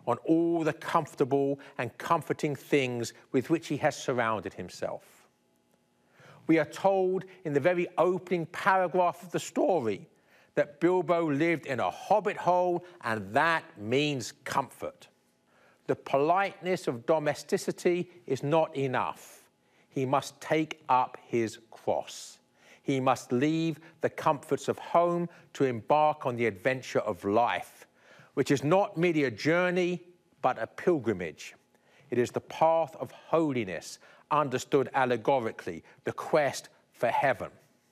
on all the comfortable and comforting things with which he has surrounded himself. We are told in the very opening paragraph of the story that Bilbo lived in a hobbit hole, and that means comfort. The politeness of domesticity is not enough. He must take up his cross. He must leave the comforts of home to embark on the adventure of life, which is not merely a journey, but a pilgrimage. It is the path of holiness, understood allegorically, the quest for heaven.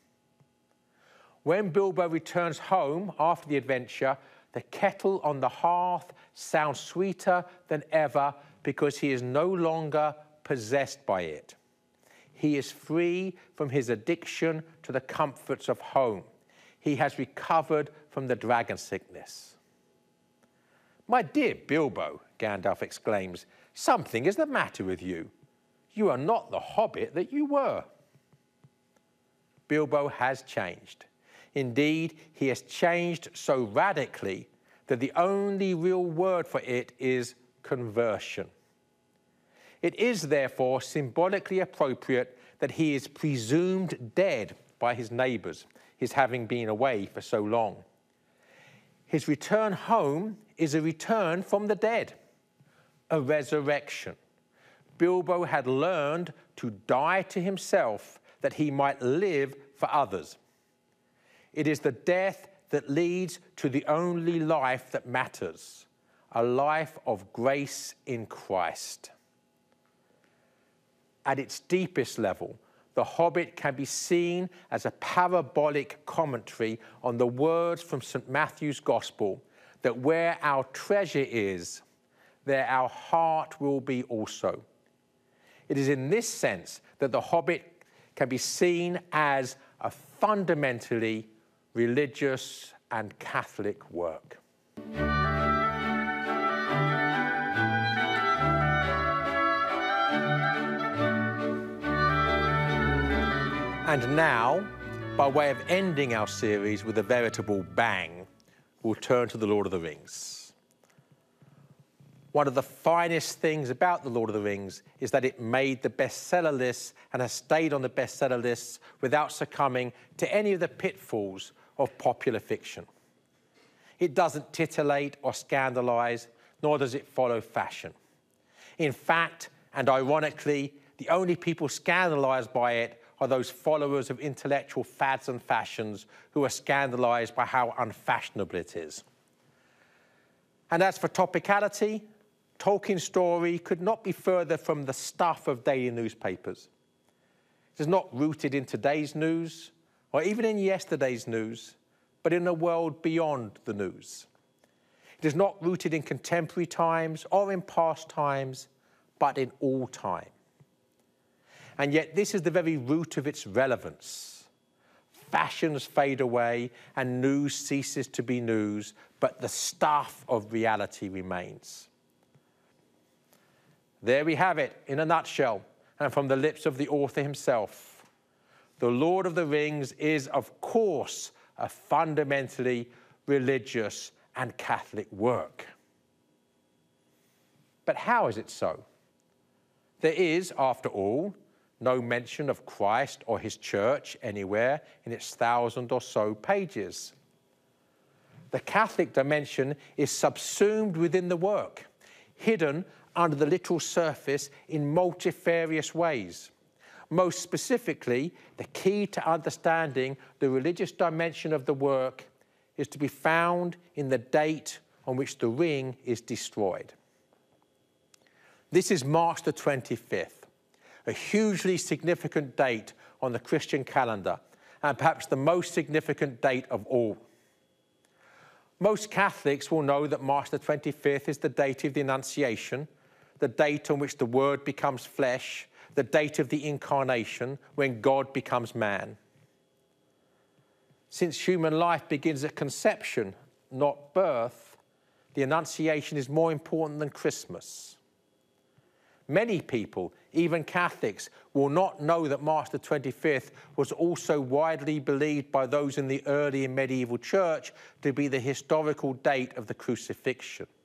When Bilbo returns home after the adventure, the kettle on the hearth sounds sweeter than ever because he is no longer possessed by it. He is free from his addiction to the comforts of home. He has recovered from the dragon sickness. "My dear Bilbo," Gandalf exclaims, "something is the matter with you. You are not the hobbit that you were." Bilbo has changed. Indeed, he has changed so radically that the only real word for it is conversion. It is therefore symbolically appropriate that he is presumed dead by his neighbours, his having been away for so long. His return home is a return from the dead, a resurrection. Bilbo had learned to die to himself that he might live for others. It is the death that leads to the only life that matters, a life of grace in Christ. At its deepest level, The Hobbit can be seen as a parabolic commentary on the words from St. Matthew's Gospel, that where our treasure is, there our heart will be also. It is in this sense that The Hobbit can be seen as a fundamentally religious and Catholic work. And now, by way of ending our series with a veritable bang, we'll turn to The Lord of the Rings. One of the finest things about The Lord of the Rings is that it made the bestseller lists and has stayed on the bestseller lists without succumbing to any of the pitfalls of popular fiction. It doesn't titillate or scandalize, nor does it follow fashion. In fact, and ironically, the only people scandalized by it are those followers of intellectual fads and fashions who are scandalized by how unfashionable it is. And as for topicality, Tolkien's story could not be further from the stuff of daily newspapers. It is not rooted in today's news, or even in yesterday's news, but in a world beyond the news. It is not rooted in contemporary times or in past times, but in all time. And yet this is the very root of its relevance. Fashions fade away and news ceases to be news, but the stuff of reality remains. There we have it in a nutshell, and from the lips of the author himself. The Lord of the Rings is, of course, a fundamentally religious and Catholic work. But how is it so? There is, after all, no mention of Christ or his church anywhere in its 1,000 or so pages. The Catholic dimension is subsumed within the work, hidden under the literal surface in multifarious ways. Most specifically, the key to understanding the religious dimension of the work is to be found in the date on which the ring is destroyed. This is March the 25th. A hugely significant date on the Christian calendar, and perhaps the most significant date of all. Most Catholics will know that March the 25th is the date of the Annunciation, the date on which the Word becomes flesh, the date of the Incarnation, when God becomes man. Since human life begins at conception, not birth, the Annunciation is more important than Christmas. Many people, even Catholics, will not know that March the 25th was also widely believed by those in the early and medieval church to be the historical date of the crucifixion.